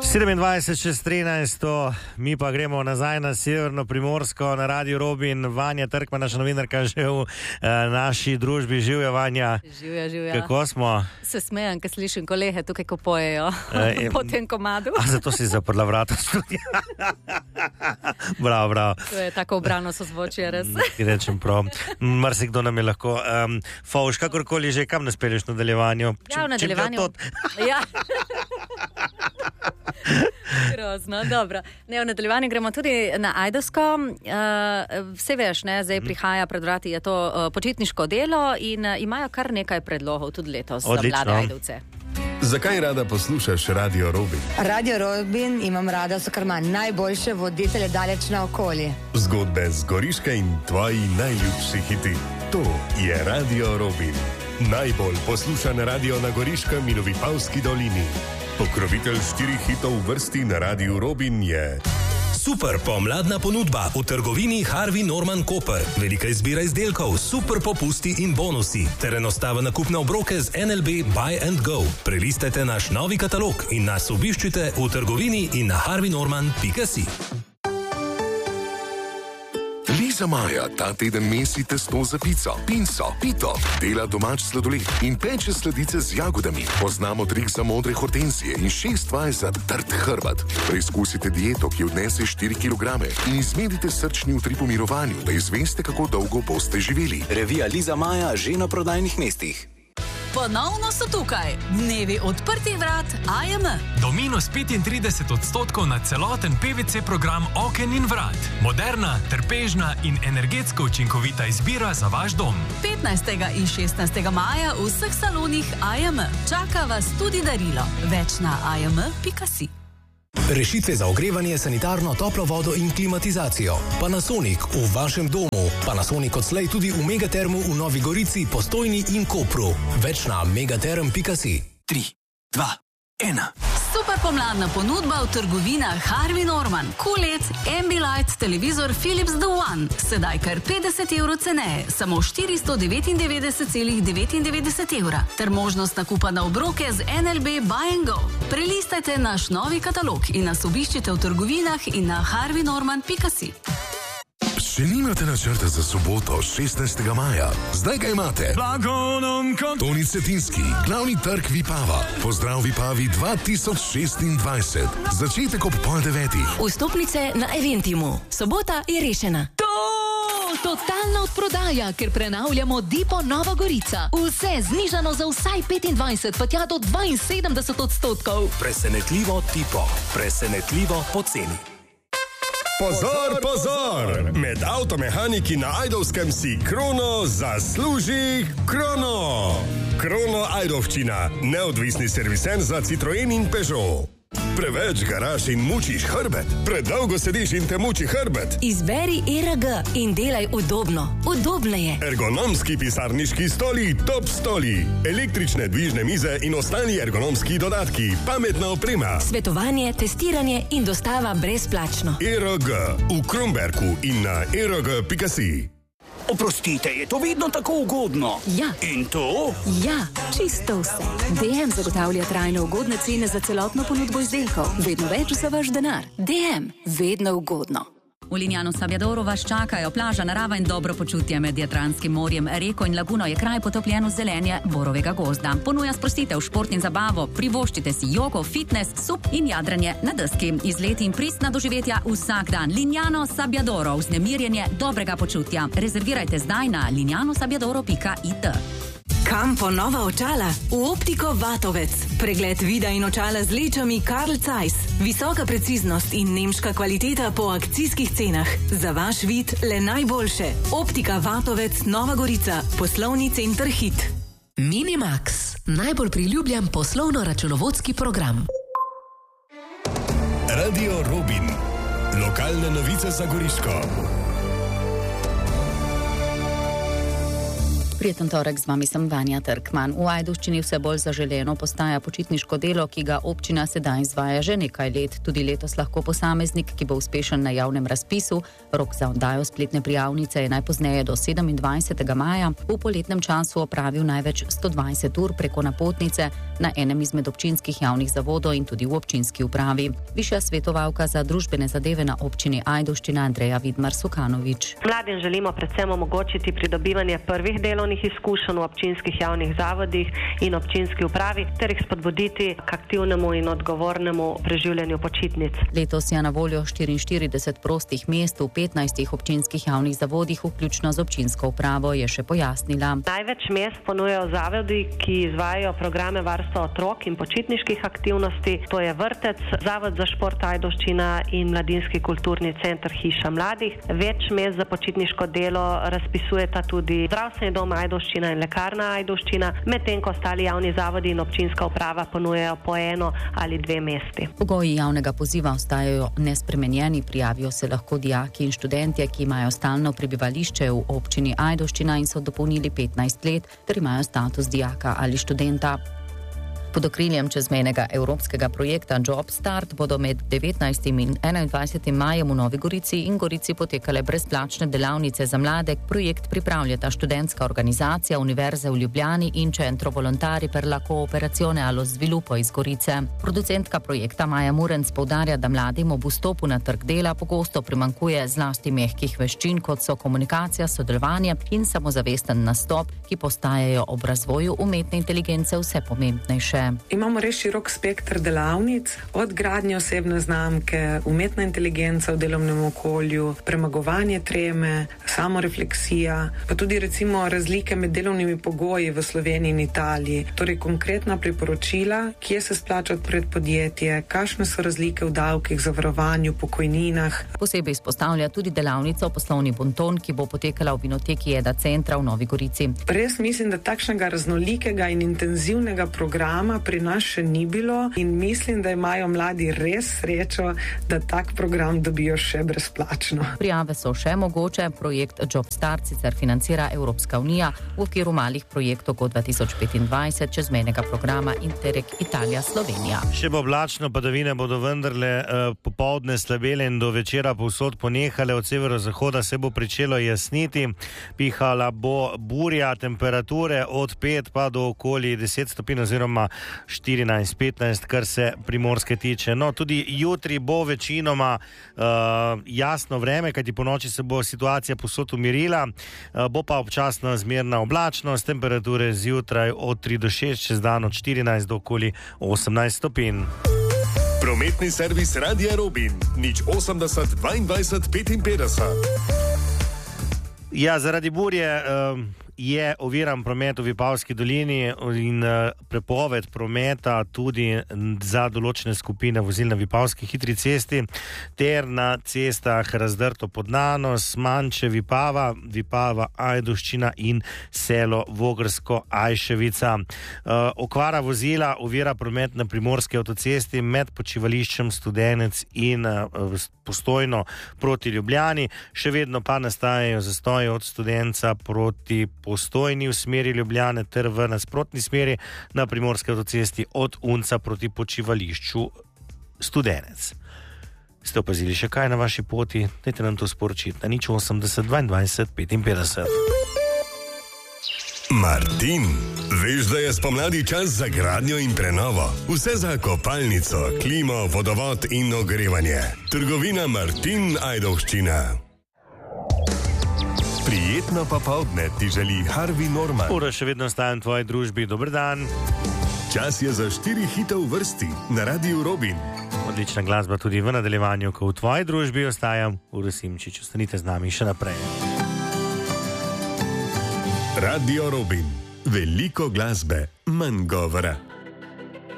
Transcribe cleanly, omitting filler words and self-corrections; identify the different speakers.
Speaker 1: 27:13, mi pa gremo nazaj na Severno Primorsko, na Radio Robin. Vanja Trkman, naša novinarka, že v naši družbi. Živja, Vanja.
Speaker 2: Živja.
Speaker 1: Kako smo?
Speaker 2: Se smejem, ker slišim kolege tukaj, ko pojejo po tem komadu.
Speaker 1: A zato si zaprla vrata studia. Bravo.
Speaker 2: To je tako obrano sozvočje, res.
Speaker 1: Rečem prav. Marsikdo nam je lahko. Fauš, kakorkoli že, kam nas pelješ v nadaljevanju?
Speaker 2: Ja, v nadaljevanju. Ja. Grozno, dobro. Ne, v nadaljevanju gremo tudi na Ajdovsko. Vse veš, ne, zdaj prihaja pred vrati, je to počitniško delo in imajo kar nekaj predlogov tudi letos za mlade Ajdovce.
Speaker 3: Zakaj rada poslušaš Radio Robin?
Speaker 4: Radio Robin imam rada, so kar ima najboljše voditelje daleč naokoli.
Speaker 3: Zgodbe z Goriške in tvoji najljubši hiti. To je Radio Robin. Najbolj poslušan radio na Goriškem in v Vipavski dolini. Pokrovitelj 4 hitov v vrsti na Radiu Robin je...
Speaker 5: Super pomladna ponudba v trgovini Harvey Norman Koper. Velika izbira izdelkov, super popusti in bonusi ter enostaven nakup na obroke z NLB Buy and Go. Prelistajte naš novi katalog in nas obiščite v trgovini in na harveynorman.si.
Speaker 6: Liza Maja ta teden mesi testo za pico, pinso, pito, dela domač sladoled in peče sladice z jagodami. Poznamo trik za modre hortenzije in 6 vaj za trd hrbet. Preizkusite dieto, ki odnese 4 kg in izmedite srčni utrip v mirovanju, da izveste, kako dolgo boste živeli.
Speaker 7: Revija Liza Maja že na prodajnih mestih.
Speaker 8: Ponovno so tukaj dnevi odprtih vrat AJM.
Speaker 9: Do -35% na celoten PVC program oken in vrat. Moderna, trpežna in energetsko učinkovita izbira za vaš dom.
Speaker 8: 15. in 16. maja v vseh salonih AJM. Čaka vas tudi darilo. Več na ajm.si.
Speaker 5: Rešitve za ogrevanje, sanitarno, toplo vodo in klimatizacijo. Panasonic v vašem domu. Panasonic odslej tudi v Megatermu v Novi Gorici, Postojni in Kopru. Več na megaterm.si.
Speaker 7: 3, 2, 1.
Speaker 8: Super pomladna ponudba v trgovinah Harvey Norman. QLED, Ambilight, televizor Philips The One. Sedaj kar 50 evrov ceneje, samo 499,99 evra. Ter možnost nakupa na obroke z NLB Buy and Go. Prelistajte naš novi katalog in nas obiščite v trgovinah in na harveynorman.si.
Speaker 6: Če nimate načrta za soboto 16. maja, zdaj ga imate. Toni Cetinski, glavni trg Vipava. Pozdrav Vipavi 2026. Začetek ob 8:30.
Speaker 10: Vstopnice na Eventimu. Sobota je rešena.
Speaker 11: Totalna odprodaja, ker prenavljamo Dipo Nova Gorica. Vse znižano za vsaj 25, pa tja do 72%.
Speaker 5: Presenetljivo Dipo. Presenetljivo poceni.
Speaker 3: Pozor! Med avtomehaniki na Ajdovskem si Krono zasluži Krono. Krono Ajdovščina, neodvisni servisen za Citroen in Peugeot. Preveč garaš in mučiš hrbet? Predolgo sediš in te muči hrbet?
Speaker 10: Izberi ERG in delaj udobno. Udobneje.
Speaker 3: Ergonomski pisarniški stoli, top stoli, električne dvižne mize in ostali ergonomski dodatki, pametna oprema.
Speaker 10: Svetovanje, testiranje in dostava brezplačno.
Speaker 3: ERG v Kromberku in na erg.si.
Speaker 7: Oprostite, je to vedno tako ugodno?
Speaker 11: Ja.
Speaker 7: In to?
Speaker 11: Ja, čisto vse. DM zagotavlja trajno ugodne cene za celotno ponudbo izdelkov. Vedno več za vaš denar. DM, vedno ugodno.
Speaker 12: V Lignano Sabbiadoro vas čakajo plaža, narava in dobro počutje med Jadranskim morjem, reko in laguno je kraj potopljen v zelenje borovega gozda. Ponuja sprostitev, šport in zabavo, privoščite si jogo, fitness, sup in jadranje na deski. Izleti in pristna doživetja vsak dan. Lignano Sabbiadoro, vznemirjenje dobrega počutja. Rezervirajte zdaj na lignanosabiadoro.it.
Speaker 4: Kam po nova očala? V Optiko Vatovec. Pregled vida in očala z lečami Carl Zeiss. Visoka preciznost in nemška kvaliteta po akcijskih cenah. Za vaš vid le najboljše. Optika Vatovec, Nova Gorica. Poslovni center Hit.
Speaker 11: Minimax. Najbolj priljubljen poslovno-računovodski program.
Speaker 3: Radio Robin. Lokalne novice za Goriško.
Speaker 2: Prijeten torek, z vami sem Vanja Trkman. V Ajdovščini vse bolj zaželeno postaja počitniško delo, ki ga občina sedaj izvaja že nekaj let. Tudi letos lahko posameznik, ki bo uspešen na javnem razpisu, rok za oddajo spletne prijavnice je najpozneje do 27. maja, v poletnem času opravil največ 120 ur preko napotnice, na enem izmed občinskih javnih zavodov in tudi v občinski upravi. Višja svetovalka za družbene zadeve na občini Ajdovščina Andreja Vidmar-Sukanovič.
Speaker 13: Mladim želimo predvsem omogočiti pridobivanje prvih delovnih izkušenj v občinskih javnih zavodih in občinski upravi ter jih spodbuditi k aktivnemu in odgovornemu preživljanju počitnic.
Speaker 2: Letos je na voljo 44 prostih mest v 15 občinskih javnih zavodih, vključno z občinsko upravo, je še pojasnila.
Speaker 13: Največ mest ponujajo zavodi, ki izvajajo programe varstva otrok in počitniških aktivnosti, to je vrtec, Zavod za šport Ajdovščina in Mladinski kulturni center Hiša mladih. Več mest za počitniško delo razpisujeta tudi Zdravstveni dom Ajdovščina in Lekarna Ajdovščina, medtem ko ostali javni zavodi in občinska uprava ponujajo po 1 ali 2 mesti.
Speaker 2: Pogoji javnega poziva ostajajo nespremenjeni, prijavijo se lahko dijaki in študentje, ki imajo stalno prebivališče v občini Ajdovščina in so dopolnili 15 let ter imajo status dijaka ali študenta. Pod okriljem čezmejnega evropskega projekta Job Start bodo med 19. in 21. majem v Novi Gorici in Gorici potekale brezplačne delavnice za mlade. Projekt pripravljata študentska organizacija Univerze v Ljubljani in Centro Volontari per la Cooperazione allo Sviluppo iz Gorice. Producentka projekta Maja Murenc poudarja, da mladim ob vstopu na trg dela pogosto primanjkuje zlasti mehkih veščin, kot so komunikacija, sodelovanje in samozavesten nastop, ki postajajo ob razvoju umetne inteligence vse pomembnejše.
Speaker 14: Imamo res širok spekter delavnic, od gradnje osebne znamke, umetna inteligenca v delovnem okolju, premagovanje treme, samorefleksija, pa tudi recimo razlike med delovnimi pogoji v Sloveniji in Italiji. Torej konkretna priporočila, kje se splača odpreti podjetje, kakšne so razlike v davkih, zavarovanju, pokojninah.
Speaker 2: Posebej izpostavlja tudi delavnico Poslovni bonton, ki bo potekala v Vinoteki Eda Centra v Novi Gorici.
Speaker 14: Res mislim, da takšnega raznolikega in intenzivnega programa pri nas še ni bilo in mislim, da imajo mladi res srečo, da tak program dobijo še brezplačno.
Speaker 2: Prijave so še mogoče. Projekt Job Start sicer financira Evropska unija v okviru malih projektov kot 2025 čezmejnega programa Interreg Italija-Slovenija.
Speaker 1: Še bo oblačno, padavine bodo vendarle popoldne slabele in do večera povsod ponehale. Od severozahoda se bo pričelo jasniti. Pihala bo burja, temperature od 5 pa do okoli 10 stopinj oziroma 14-15, kar se Primorske tiče. No, tudi jutri bo večinoma jasno vreme, kajti po noči se bo situacija povsod umirila, bo pa občasno zmerna oblačnost, temperature zjutraj od 3 do 6, čez dan od 14 do okoli 18 stopinj.
Speaker 3: Prometni servis Radia Robin, 080 22 55.
Speaker 1: Ja, zaradi burje je oviran promet v Vipavski dolini in prepoved prometa tudi za določene skupine vozil na Vipavski hitri cesti ter na cestah Razdrto Podnanos, Manče, Vipava, Vipava, Ajdovščina in selo Vogrsko Ajševica. Okvara vozila ovira promet na Primorski avtocesti med počivališčem Studenec in Postojno proti Ljubljani. Še vedno pa nastajajo zastoji od Studenca proti Postojni v smeri Ljubljane ter v nasprotni smeri na Primorski avtocesti od Unca proti počivališču Studenec. Ste opazili še kaj na vaši poti? Dajte nam to sporočiti na 080 22 55.
Speaker 3: Martin, veš, da je spomladi čas za gradnjo in prenovo. Vse za kopalnico, klimo, vodovod in ogrevanje. Trgovina Martin Ajdovščina. Prijetno popoldne ti želi Harvey Norman.
Speaker 1: Ura še vedno ostajam v tvoji družbi. Dober dan.
Speaker 3: Čas je za 4 hite v vrsti na Radiu Robin.
Speaker 1: Odlična glasba tudi v nadaljevanju, ko v tvoji družbi ostajam Uroš Simčič. Ostanite z nami še naprej.
Speaker 3: Radio Robin. Veliko glasbe, manj govora.